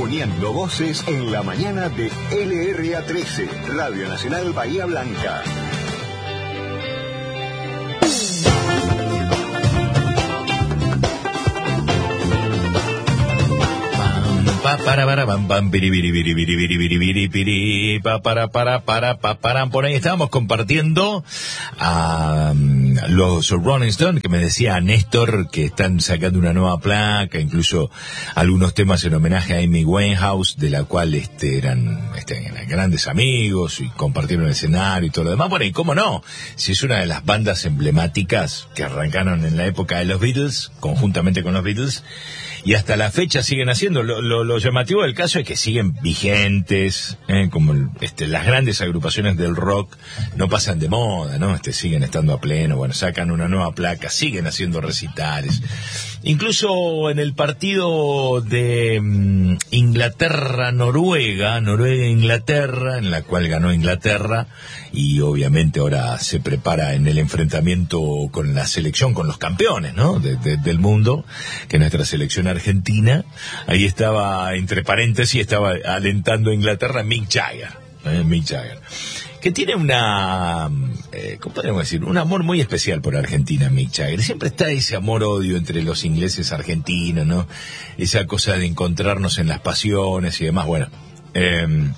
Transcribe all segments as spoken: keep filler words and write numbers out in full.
Uniendo voces en la mañana de L R A trece, Radio Nacional Bahía Blanca. Pa para para pam pam piri piri piri piri piri piri piri piri pa para para para pa para. Por ahí estábamos compartiendo a um, los Rolling Stones, que me decía Néstor que están sacando una nueva placa, incluso algunos temas en homenaje a Amy Winehouse, de la cual este eran este, grandes amigos y compartieron el escenario y todo lo demás. Bueno, y cómo no, si es una de las bandas emblemáticas que arrancaron en la época de los Beatles, conjuntamente con los Beatles, y hasta la fecha siguen haciendo. Lo, lo, lo llamativo del caso es que siguen vigentes, eh, como el, este, las grandes agrupaciones del rock no pasan de moda, ¿no? Este, siguen estando a pleno, bueno, sacan una nueva placa, siguen haciendo recitales. Incluso en el partido de um, Inglaterra-Noruega, Noruega-Inglaterra, en la cual ganó Inglaterra, y obviamente ahora se prepara en el enfrentamiento con la selección, con los campeones, ¿no? De, de, del mundo, que es nuestra selección argentina. Ahí estaba, entre paréntesis, estaba alentando a Inglaterra Mick Jagger, ¿eh? Mick Jagger, que tiene una, eh, ¿cómo podemos decir? Un amor muy especial por Argentina, Mick Jagger. Siempre está ese amor-odio entre los ingleses argentinos, ¿no? Esa cosa de encontrarnos en las pasiones y demás. Bueno, eh,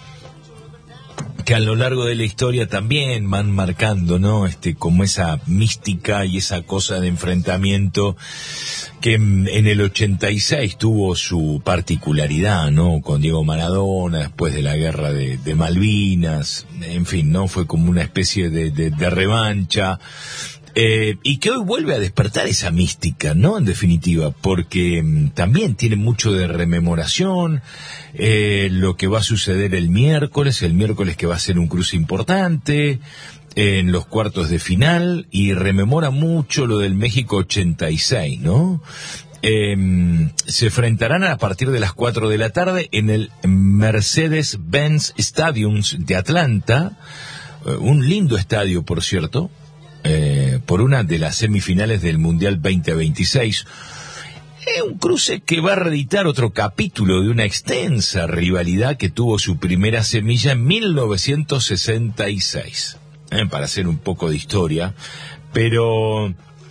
que a lo largo de la historia también van marcando, ¿no? Este, como esa mística y esa cosa de enfrentamiento que en, en el ochenta y seis tuvo su particularidad, ¿no? Con Diego Maradona, después de la guerra de, de Malvinas, en fin, ¿no? Fue como una especie de, de, de revancha. Eh, y que hoy vuelve a despertar esa mística, ¿no? En definitiva, porque mm, también tiene mucho de rememoración, eh, lo que va a suceder el miércoles, el miércoles que va a ser un cruce importante, eh, en los cuartos de final, y rememora mucho lo del México ochenta y seis, ¿no? Eh, se enfrentarán a partir de las cuatro de la tarde en el Mercedes-Benz Stadium de Atlanta, eh, un lindo estadio, por cierto, Eh, por una de las semifinales del Mundial veinte veintiséis. Es un cruce que va a reeditar otro capítulo de una extensa rivalidad que tuvo su primera semilla en mil novecientos sesenta y seis, eh, para hacer un poco de historia, pero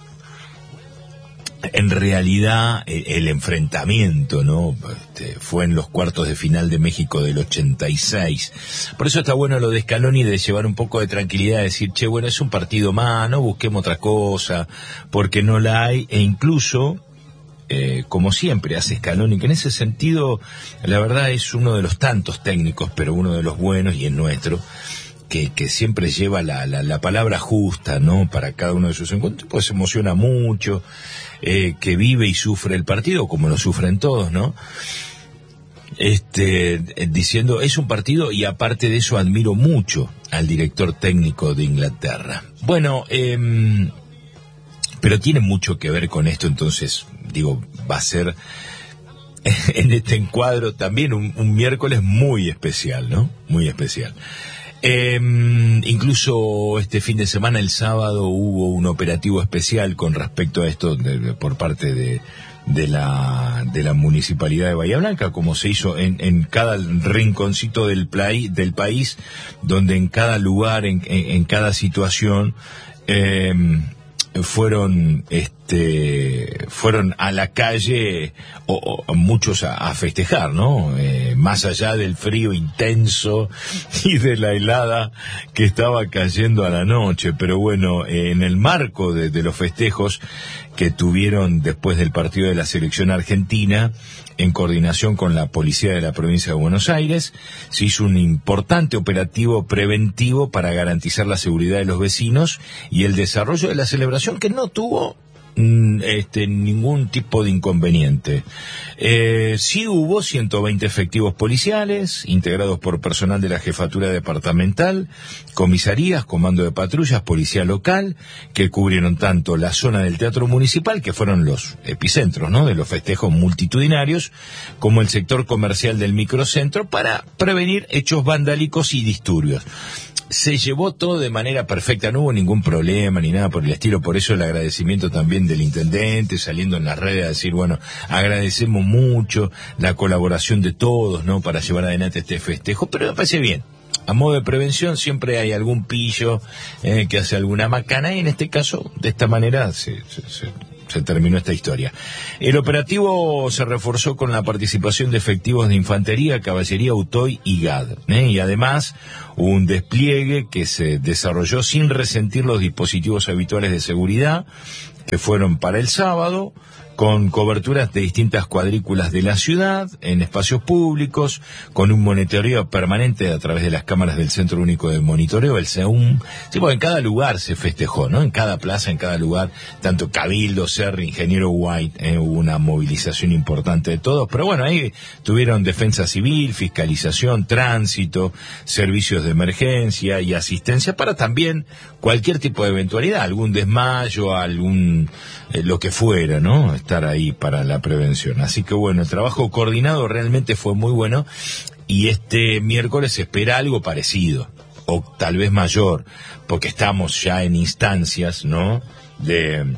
en realidad el, el enfrentamiento, ¿no? Este, fue en los cuartos de final de México del ochenta y seis. Por eso está bueno lo de Scaloni, de llevar un poco de tranquilidad, de decir, che, bueno, es un partido más, no busquemos otra cosa, porque no la hay, e incluso, eh, como siempre hace Scaloni, que en ese sentido, la verdad es uno de los tantos técnicos, pero uno de los buenos, y es nuestro, que, que siempre lleva la, la, la palabra justa, ¿no? Para cada uno de sus encuentros, pues se emociona mucho, eh, que vive y sufre el partido, como lo sufren todos, ¿no? Este, eh, diciendo, es un partido, y aparte de eso admiro mucho al director técnico de Inglaterra. Bueno, eh, pero tiene mucho que ver con esto, entonces, digo, va a ser en este encuadro también un, un miércoles muy especial, ¿no? Muy especial. Eh, incluso este fin de semana, el sábado, hubo un operativo especial con respecto a esto de, de, por parte de, de la de la Municipalidad de Bahía Blanca, como se hizo en, en cada rinconcito del, play, del país, donde en cada lugar, en, en, en cada situación, eh, fueron este fueron a la calle o, o muchos a, a festejar, ¿no? Eh, más allá del frío intenso y de la helada que estaba cayendo a la noche, pero bueno, eh, en el marco de, de los festejos que tuvieron después del partido de la selección argentina, en coordinación con la policía de la provincia de Buenos Aires, se hizo un importante operativo preventivo para garantizar la seguridad de los vecinos y el desarrollo de la celebración, que no tuvo Este, ningún tipo de inconveniente. Eh, sí hubo ciento veinte efectivos policiales, integrados por personal de la jefatura departamental, comisarías, comando de patrullas, policía local, que cubrieron tanto la zona del Teatro Municipal, que fueron los epicentros, ¿no?, de los festejos multitudinarios, como el sector comercial del microcentro, para prevenir hechos vandálicos y disturbios. se llevó todo de manera perfecta, no hubo ningún problema ni nada por el estilo, por eso el agradecimiento también del intendente, saliendo en las redes a decir, bueno, agradecemos mucho la colaboración de todos, ¿no?, para llevar adelante este festejo, pero me parece bien. A modo de prevención siempre hay algún pillo eh, que hace alguna macana, y en este caso, de esta manera, se, se, se, se terminó esta historia. El operativo se reforzó con la participación de efectivos de infantería, caballería, Utoy y G A D, ¿eh? Y además un despliegue que se desarrolló sin resentir los dispositivos habituales de seguridad, que fueron para el sábado, con coberturas de distintas cuadrículas de la ciudad, en espacios públicos, con un monitoreo permanente a través de las cámaras del Centro Único de Monitoreo, el CEUM. Sí, porque en cada lugar se festejó, ¿no? En cada plaza, en cada lugar, tanto Cabildo, Serri, Ingeniero White, eh, hubo una movilización importante de todos, pero bueno, ahí tuvieron defensa civil, fiscalización, tránsito, servicios de emergencia y asistencia para también cualquier tipo de eventualidad, algún desmayo, algún, eh, lo que fuera, ¿no? Estar ahí para la prevención. Así que bueno, el trabajo coordinado realmente fue muy bueno, y este miércoles se espera algo parecido, o tal vez mayor, porque estamos ya en instancias, ¿no?, de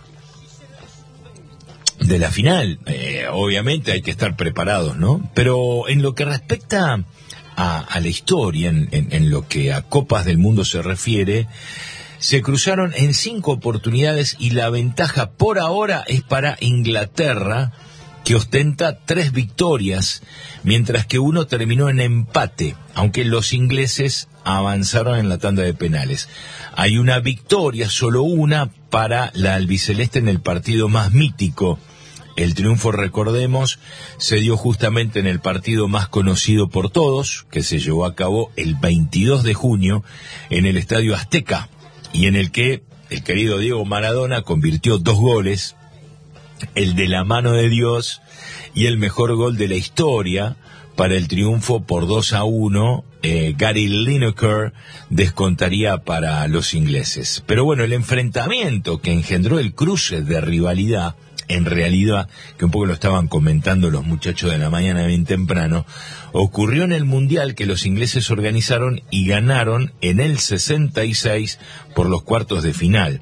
de la final. Eh, obviamente hay que estar preparados, ¿no? Pero en lo que respecta a, a la historia, en, en, en lo que a Copas del Mundo se refiere, se cruzaron en cinco oportunidades, y la ventaja por ahora es para Inglaterra, que ostenta tres victorias, mientras que uno terminó en empate, aunque los ingleses avanzaron en la tanda de penales. Hay una victoria, solo una, para la albiceleste en el partido más mítico. El triunfo, recordemos, se dio justamente en el partido más conocido por todos, que se llevó a cabo el veintidós de junio en el Estadio Azteca, y en el que el querido Diego Maradona convirtió dos goles, el de la mano de Dios y el mejor gol de la historia para el triunfo por dos a uno. eh, Gary Lineker descontaría para los ingleses. Pero bueno, el enfrentamiento que engendró el cruce de rivalidad, en realidad, que un poco lo estaban comentando los muchachos de la mañana bien temprano, ocurrió en el Mundial que los ingleses organizaron y ganaron en el sesenta y seis por los cuartos de final.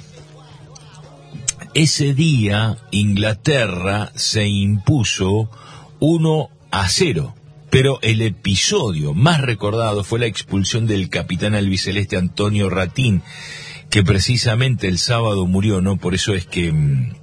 Ese día Inglaterra se impuso uno a cero, pero el episodio más recordado fue la expulsión del capitán albiceleste Antonio Ratín, que precisamente el sábado murió, ¿no? Por eso es que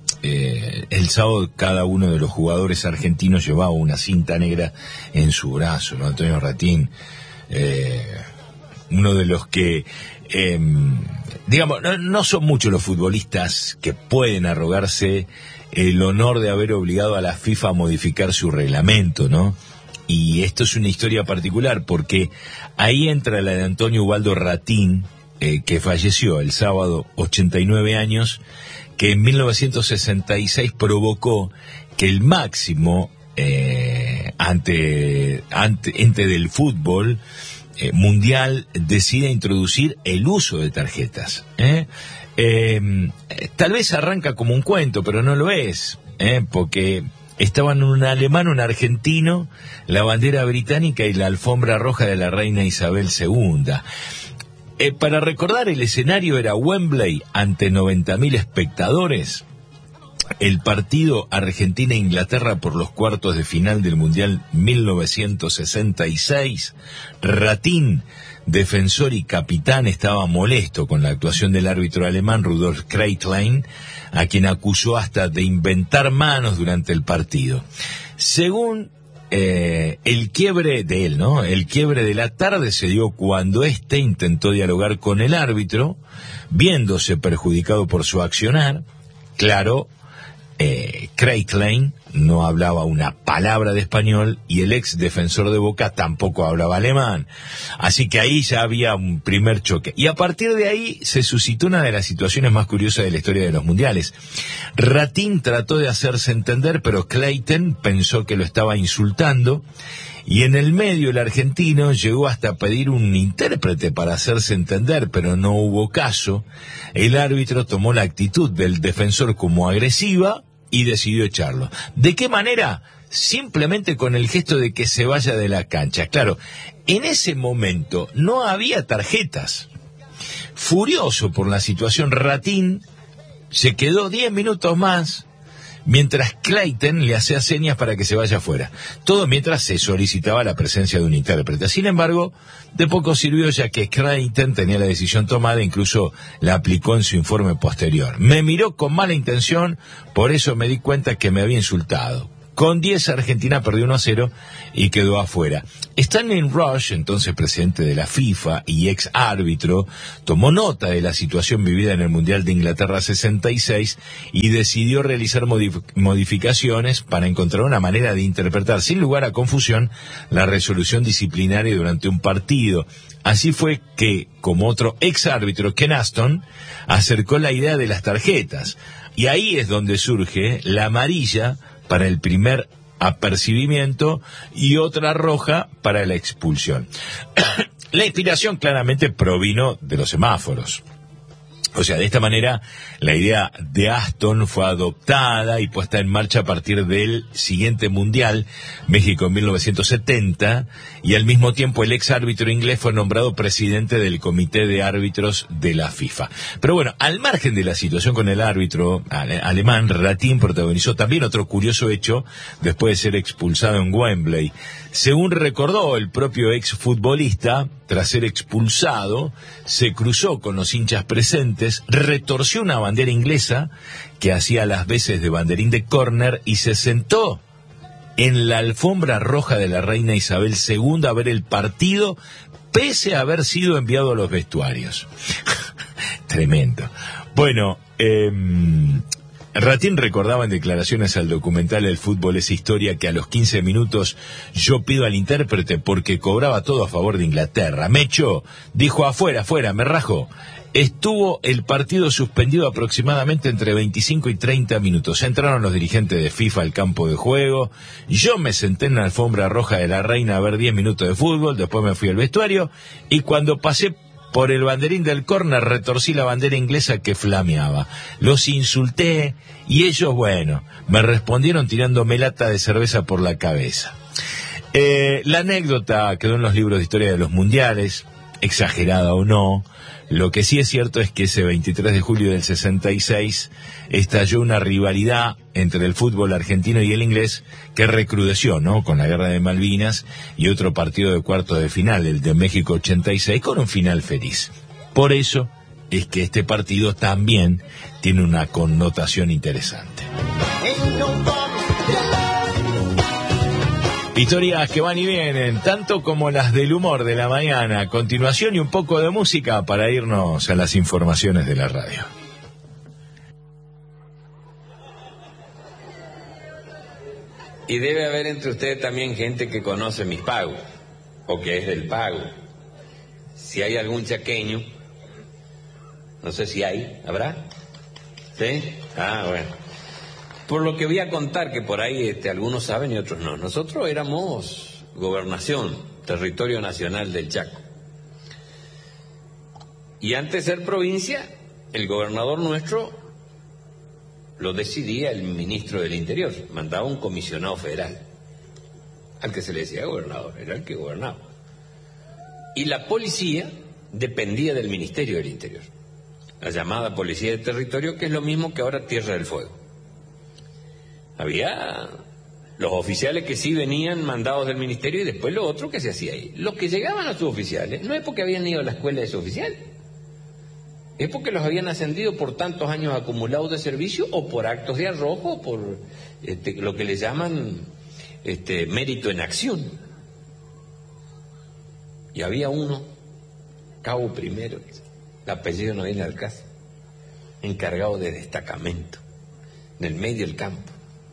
eh, el sábado cada uno de los jugadores argentinos llevaba una cinta negra en su brazo, ¿no? Antonio Ratín, eh, uno de los que, eh, digamos, no, no son muchos los futbolistas que pueden arrogarse el honor de haber obligado a la FIFA a modificar su reglamento, ¿no? Y esto es una historia particular, porque ahí entra la de Antonio Ubaldo Ratín, eh, que falleció el sábado, ochenta y nueve años, que en mil novecientos sesenta y seis provocó que el máximo eh, ante, ante ente del fútbol eh, mundial decida introducir el uso de tarjetas. ¿eh? Eh, tal vez arranca como un cuento, pero no lo es, ¿eh? porque estaban un alemán, un argentino, la bandera británica y la alfombra roja de la reina Isabel segunda. Eh, para recordar, el escenario era Wembley ante noventa mil espectadores. El partido Argentina-Inglaterra por los cuartos de final del Mundial mil novecientos sesenta y seis. Ratín, defensor y capitán, estaba molesto con la actuación del árbitro alemán Rudolf Kreitlein, a quien acusó hasta de inventar manos durante el partido. Según eh, el quiebre de él, ¿no? El quiebre de la tarde se dio cuando éste intentó dialogar con el árbitro, viéndose perjudicado por su accionar. Claro, eh, Kreitlein no hablaba una palabra de español y el ex defensor de Boca tampoco hablaba alemán. Así que ahí ya había un primer choque. Y a partir de ahí se suscitó una de las situaciones más curiosas de la historia de los mundiales. Ratín trató de hacerse entender, pero Clayton pensó que lo estaba insultando. Y en el medio el argentino llegó hasta pedir un intérprete para hacerse entender, pero no hubo caso. El árbitro tomó la actitud del defensor como agresiva y decidió echarlo. ¿De qué manera? simplemente con el gesto de que se vaya de la cancha. Claro, en ese momento no había tarjetas. Furioso por la situación, Ratín se quedó diez minutos más mientras Clayton le hacía señas para que se vaya afuera. Todo mientras se solicitaba la presencia de un intérprete. Sin embargo, de poco sirvió, ya que Clayton tenía la decisión tomada e incluso la aplicó en su informe posterior. Me miró con mala intención, por eso me di cuenta que me había insultado. Con diez, Argentina perdió uno a cero y quedó afuera. Stanley Rush, entonces presidente de la FIFA y ex árbitro, tomó nota de la situación vivida en el Mundial de Inglaterra sesenta y seis y decidió realizar modif- modificaciones para encontrar una manera de interpretar sin lugar a confusión la resolución disciplinaria durante un partido. Así fue que, como otro ex árbitro, Ken Aston, acercó la idea de las tarjetas. Y ahí es donde surge la amarilla para el primer apercibimiento y otra roja para la expulsión. La inspiración claramente provino de los semáforos. O sea, de esta manera, la idea de Aston fue adoptada y puesta en marcha a partir del siguiente Mundial, México en mil novecientos setenta, y al mismo tiempo el ex árbitro inglés fue nombrado presidente del Comité de Árbitros de la FIFA. Pero bueno, al margen de la situación con el árbitro ale- alemán, Ratín protagonizó también otro curioso hecho después de ser expulsado en Wembley. Según recordó el propio ex futbolista, tras ser expulsado, se cruzó con los hinchas presentes, retorció una bandera inglesa que hacía las veces de banderín de córner y se sentó en la alfombra roja de la reina Isabel segunda a ver el partido, pese a haber sido enviado a los vestuarios. Tremendo. Bueno, eh, Ratín recordaba en declaraciones al documental El fútbol es historia que a los quince minutos yo pido al intérprete porque cobraba todo a favor de Inglaterra. Me echó, dijo afuera, afuera, me rajo. Estuvo el partido suspendido aproximadamente entre veinticinco y treinta minutos. Entraron los dirigentes de FIFA al campo de juego. Yo me senté en la alfombra roja de la reina a ver diez minutos de fútbol. Después me fui al vestuario. Y cuando pasé por el banderín del córner, retorcí la bandera inglesa que flameaba. Los insulté y ellos, bueno, me respondieron tirándome lata de cerveza por la cabeza. Eh, la anécdota quedó en los libros de historia de los mundiales, exagerada o no. Lo que sí es cierto es que ese veintitrés de julio del sesenta y seis estalló una rivalidad entre el fútbol argentino y el inglés que recrudeció, ¿no? Con la guerra de Malvinas y otro partido de cuartos de final, el de México ochenta y seis, con un final feliz. Por eso es que este partido también tiene una connotación interesante. Historias que van y vienen, tanto como las del humor de la mañana. A continuación y un poco de música para irnos a las informaciones de la radio. Y debe haber entre ustedes también gente que conoce mis pagos, o que es del pago. Si hay algún chaqueño, no sé si hay, ¿habrá? ¿Sí? Ah, bueno. Por lo que voy a contar, que por ahí este, algunos saben y otros no. Nosotros éramos gobernación, territorio nacional del Chaco. Y antes de ser provincia, el gobernador nuestro lo decidía el ministro del Interior. Mandaba un comisionado federal, al que se le decía gobernador, era el que gobernaba. Y la policía dependía del Ministerio del Interior. La llamada Policía de Territorio, que es lo mismo que ahora Tierra del Fuego. Había los oficiales que sí venían mandados del ministerio y después lo otro que se hacía ahí. Los que llegaban a suboficiales no es porque habían ido a la escuela de suboficiales, es porque los habían ascendido por tantos años acumulados de servicio o por actos de arrojo o por este, lo que le llaman este, mérito en acción. Y había uno, cabo primero, el apellido no viene al caso, encargado de destacamento, del medio del campo.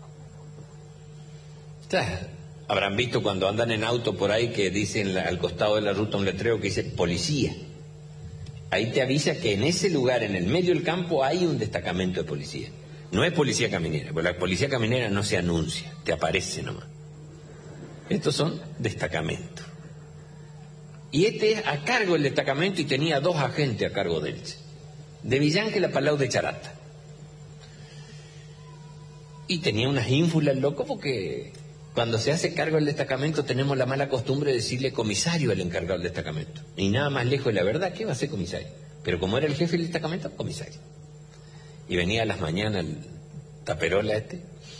Habrán visto cuando andan en auto por ahí que dicen al costado de la ruta un letrero que dice policía. Ahí te avisa que en ese lugar, en el medio del campo, hay un destacamento de policía. No es policía caminera, porque la policía caminera no se anuncia, te aparece nomás. Estos son destacamentos. Y este es a cargo del destacamento y tenía dos agentes a cargo de él. De Villángel a Palau de Charata. Y tenía unas ínfulas, loco, porque Cuando se hace cargo del destacamento tenemos la mala costumbre de decirle comisario al encargado del destacamento. Y nada más lejos de la verdad, ¿qué va a ser comisario? Pero como era el jefe del destacamento, comisario. Y venía a las mañanas el taperola este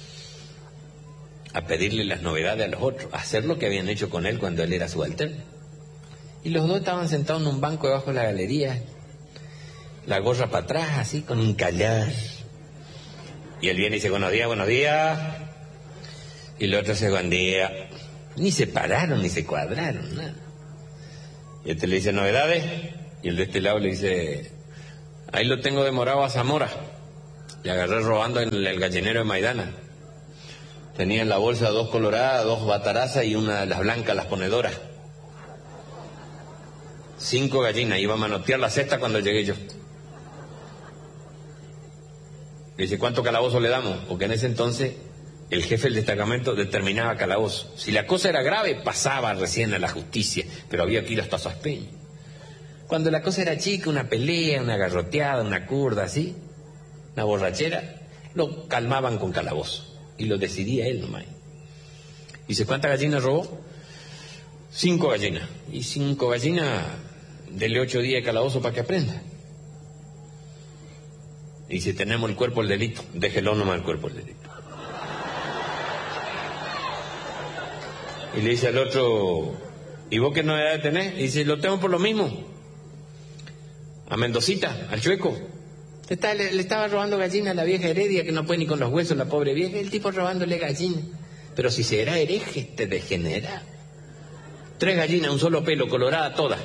a pedirle las novedades a los otros, a hacer lo que habían hecho con él cuando él era subalterno. Y los dos estaban sentados en un banco debajo de la galería, la gorra para atrás, así, con un callar. Y él viene y dice, buenos días, buenos días. Y el otro dice, buen día. Ni se pararon, ni se cuadraron, nada. Y este le dice, ¿novedades? Y el de este lado le dice, ahí lo tengo demorado a Zamora. Le agarré robando en el gallinero de Maidana. Tenía en la bolsa dos coloradas, dos batarazas y una de las blancas, las ponedoras. Cinco gallinas, iba a manotear la cesta cuando llegué yo. Le dice, ¿cuánto calabozo le damos? Porque en ese entonces el jefe del destacamento determinaba calabozo. Si la cosa era grave, pasaba recién a la justicia, pero había que ir hasta Saspeña. Cuando la cosa era chica, una pelea, una garroteada, una curda, así, una borrachera, lo calmaban con calabozo. Y lo decidía él nomás. Dice, ¿cuántas gallinas robó? Cinco gallinas. Y cinco gallinas, dele ocho días de calabozo para que aprenda. Y si tenemos el cuerpo del delito, déjelo nomás el cuerpo del delito. Y le dice al otro, ¿y vos qué novedad tenés? Y dice, lo tengo por lo mismo. A Mendocita, al Chueco. Está, le, le estaba robando gallina a la vieja Heredia, que no puede ni con los huesos, la pobre vieja. El tipo robándole gallina. Pero si será hereje, te degenera. Tres gallinas, un solo pelo, colorada toda.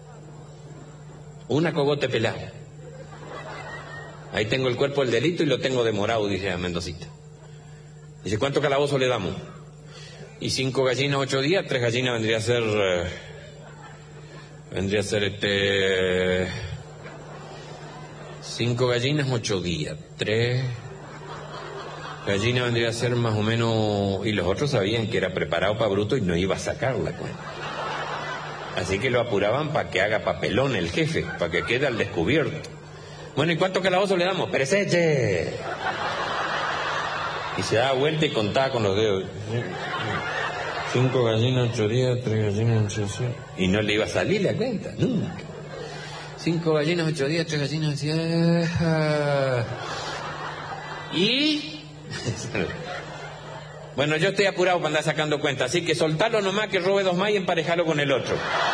Una cogote pelado. Ahí tengo el cuerpo del delito y lo tengo demorado, dice a Mendocita. Dice, ¿cuánto calabozo le damos? Y cinco gallinas, ocho días, tres gallinas vendría a ser... Eh, vendría a ser este... Cinco gallinas, ocho días. Tres gallinas vendría a ser más o menos... Y los otros sabían que era preparado para bruto y no iba a sacar la cuenta. Así que lo apuraban para que haga papelón el jefe, para que quede al descubierto. Bueno, ¿y cuánto calabozo le damos? ¡Pereceche! Y se daba vuelta y contaba con los dedos. Cinco gallinas, ocho días, tres gallinas, ocho días. Y no le iba a salir la cuenta, nunca. Cinco gallinas, ocho días, tres gallinas, ocho días. Y... Bueno, yo estoy apurado para andar sacando cuenta, así que soltarlo nomás, que robe dos más y emparejalo con el otro.